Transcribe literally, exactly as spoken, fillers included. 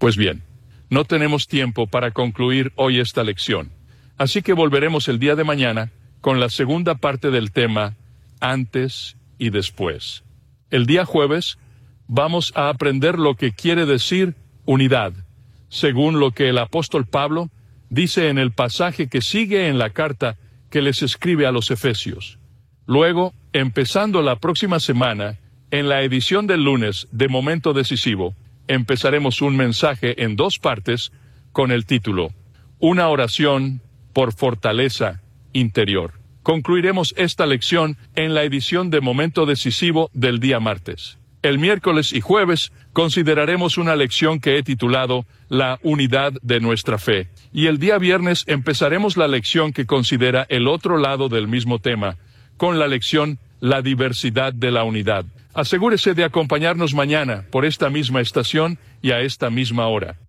Pues bien, no tenemos tiempo para concluir hoy esta lección, así que volveremos el día de mañana con la segunda parte del tema, antes y después. El día jueves vamos a aprender lo que quiere decir unidad, según lo que el apóstol Pablo dice en el pasaje que sigue en la carta que les escribe a los Efesios. Luego, empezando la próxima semana, en la edición del lunes de Momento Decisivo, empezaremos un mensaje en dos partes con el título, Una oración por fortaleza interior. Concluiremos esta lección en la edición de Momento Decisivo del día martes. El miércoles y jueves consideraremos una lección que he titulado La unidad de nuestra fe. Y el día viernes empezaremos la lección que considera el otro lado del mismo tema, con la lección La diversidad de la unidad. Asegúrese de acompañarnos mañana por esta misma estación y a esta misma hora.